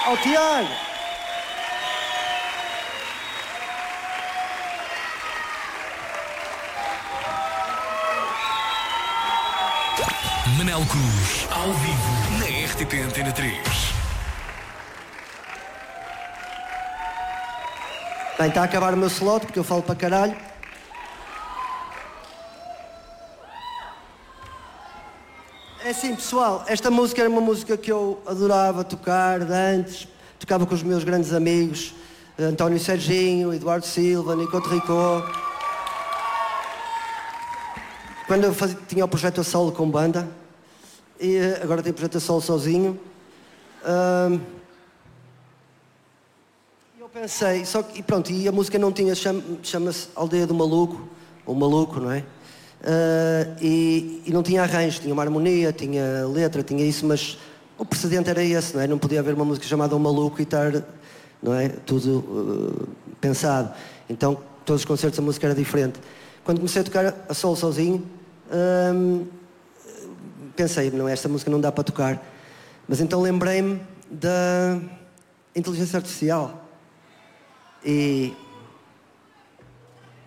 ao Tiago. Manel Cruz, ao vivo, na RTP Antena 3. Bem, está a acabar o meu slot, porque eu falo para caralho. É assim, pessoal, esta música era uma música que eu adorava tocar de antes. Tocava com os meus grandes amigos, António Serginho, Eduardo Silva, Nicote Ricó. Quando eu tinha o projeto a solo com banda, e agora tenho o projeto a solo sozinho. Eu pensei, só que, e pronto, e a música não tinha, chama-se Aldeia do Maluco, ou Maluco, não é? E não tinha arranjo, tinha uma harmonia, tinha letra, tinha isso, mas o precedente era esse, não é? Não podia haver uma música chamada O Maluco e estar, não é? Tudo pensado. Então, todos os concertos a música era diferente. Quando comecei a tocar a solo sozinho, pensei, não, esta música não dá para tocar. Mas então lembrei-me da inteligência artificial. E